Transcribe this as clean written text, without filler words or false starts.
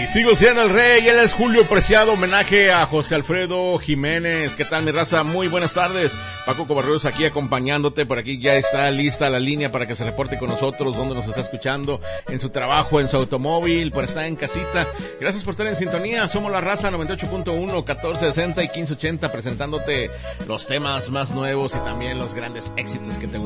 Y sigo siendo el rey, él es Julio Preciado, homenaje a José Alfredo Jiménez. ¿Qué tal, mi raza? Muy buenas tardes. Paco Covarrubias aquí acompañándote. Por aquí ya está lista la línea para que se reporte con nosotros, donde nos está escuchando, en su trabajo, en su automóvil, por estar en casita. Gracias por estar en sintonía. Somos La Raza 98.1, 1460 y 1580, presentándote los temas más nuevos y también los grandes éxitos que te